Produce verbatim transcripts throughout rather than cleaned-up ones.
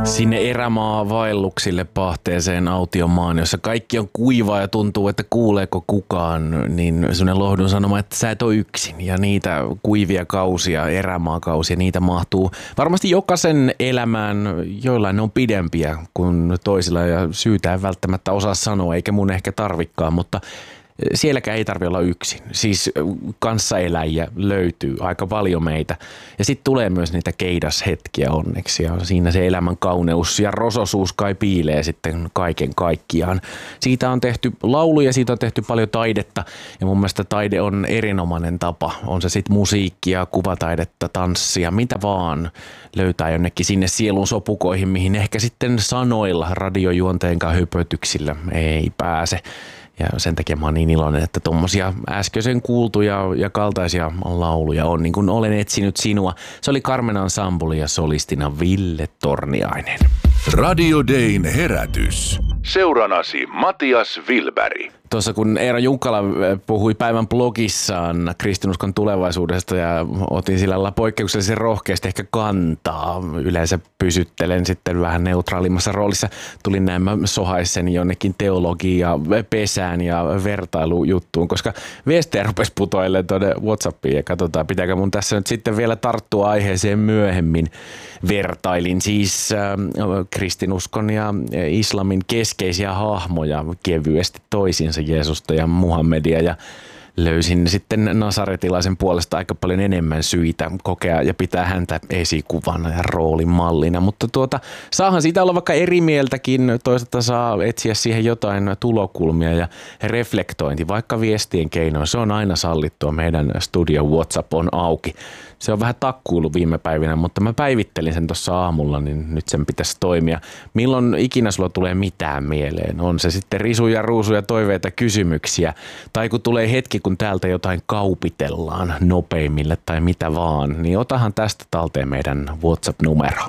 Sinne erämaa-vaelluksille pahteeseen autiomaan, jossa kaikki on kuivaa ja tuntuu, että kuuleeko kukaan, niin sellainen lohdun sanoma, että sä et ole yksin. Ja niitä kuivia kausia, erämaakausia, niitä mahtuu varmasti jokaisen elämään, joillain ne on pidempiä kuin toisilla ja syytä ei välttämättä osaa sanoa, eikä mun ehkä tarvikaan, mutta sielläkään ei tarvitse olla yksin. Siis kanssaeläjiä löytyy aika paljon meitä. Ja sitten tulee myös niitä keidashetkiä onneksi. Ja siinä se elämän kauneus ja rososuus kai piilee sitten kaiken kaikkiaan. Siitä on tehty lauluja, siitä on tehty paljon taidetta. Ja mun mielestä taide on erinomainen tapa. On se sitten musiikkia, kuvataidetta, tanssia, mitä vaan löytää jonnekin sinne sielun sopukoihin, mihin ehkä sitten sanoilla, radiojuonteen kanssa höpötyksillä ei pääse. Ja sen takia mä oon niin iloinen, että tommosia äskeisen kuultuja ja kaltaisia lauluja on, niin kuin Olen etsinyt sinua. Se oli Carmen Ensemble ja solistina Ville Torniainen. Radio Dayn herätys. Seuranasi Matias Wilberg. Tuossa kun Eero Junkkala puhui päivän blogissaan kristinuskon tulevaisuudesta ja otin sillä lailla poikkeuksellisen rohkeasti ehkä kantaa. Yleensä pysyttelen sitten vähän neutraalimmassa roolissa. Tulin näin mä sohaisseni jonnekin teologia pesään ja vertailujuttuun, koska viestejä rupesi putoilemaan tuonne WhatsAppiin ja katsotaan, pitääkö mun tässä nyt sitten vielä tarttua aiheeseen myöhemmin. Vertailin siis äh, kristinuskon ja islamin keskeisiä hahmoja kevyesti toisiinsa, Jeesusta ja Muhammedia, ja löysin sitten nasaretilaisen puolesta aika paljon enemmän syitä kokea ja pitää häntä esikuvana ja roolimallina, mutta tuota, saahan siitä olla vaikka eri mieltäkin, toisaalta saa etsiä siihen jotain tulokulmia ja reflektointi, vaikka viestien keinoin, se on aina sallittua, meidän studio WhatsApp on auki. Se on vähän takkuillut viime päivinä, mutta mä päivittelin sen tuossa aamulla, niin nyt sen pitäisi toimia. Milloin ikinä sulla tulee mitään mieleen? On se sitten risuja, ruusuja, toiveita, kysymyksiä. Tai kun tulee hetki, kun täältä jotain kaupitellaan nopeimmille tai mitä vaan, niin otahan tästä talteen meidän WhatsApp-numero.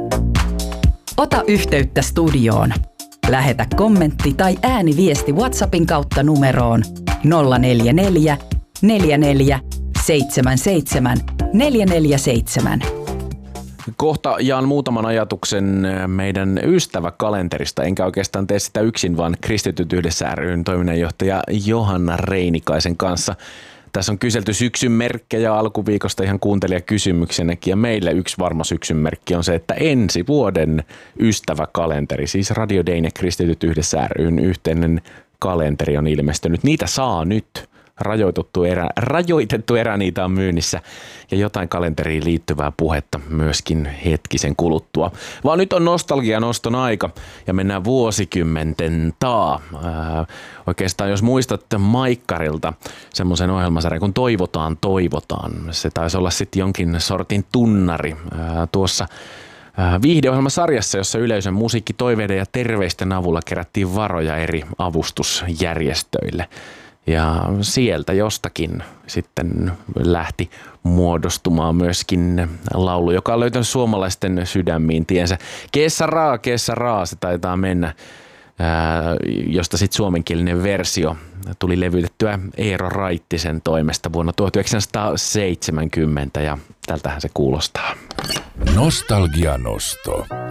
Ota yhteyttä studioon. Lähetä kommentti tai ääniviesti WhatsAppin kautta numeroon nolla neljä neljä, neljä neljä, seitsemän seitsemän, neljä neljä seitsemän. Kohta jaan muutaman ajatuksen meidän ystäväkalenterista, enkä oikeastaan tee sitä yksin, vaan Kristityt yhdessä ry:n toiminnanjohtaja Johanna Reinikaisen kanssa. Tässä on kyselty syksyn merkkejä alkuviikosta ihan kuuntelijakysymyksenäkin, ja meille yksi varma syksyn merkki on se, että ensi vuoden ystäväkalenteri, siis Radio Dayn ja Kristityt yhdessä ry:n yhteinen kalenteri on ilmestynyt. Niitä saa nyt. Rajoitettu erä, rajoitettu erä niitä on myynnissä ja jotain kalenteriin liittyvää puhetta myöskin hetkisen kuluttua. Vaan nyt on nostalgian noston aika ja mennään vuosikymmenten taa. Ää, oikeastaan jos muistat Maikkarilta semmoisen ohjelmasarjan, kun Toivotaan, toivotaan. Se taisi olla sitten jonkin sortin tunnari ää, tuossa viihdeohjelmasarjassa, jossa yleisön musiikki, toiveiden ja terveisten avulla kerättiin varoja eri avustusjärjestöille. Ja sieltä jostakin sitten lähti muodostumaan myöskin laulu, joka on löytänyt suomalaisten sydämiin tiensä. Kessa raa, kessa raa, se taitaa mennä, ää, josta sitten suomenkielinen versio tuli levytettyä Eero Raittisen toimesta vuonna tuhatyhdeksänsataaseitsemänkymmentä ja tältähän se kuulostaa. Nostalgianosto.